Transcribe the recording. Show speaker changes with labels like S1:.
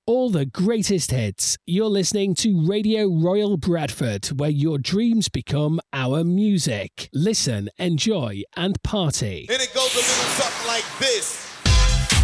S1: All the greatest hits. You're listening to Radio Royal Bradford, where your dreams become our music. Listen, enjoy, and party.
S2: And it goes a little something like this.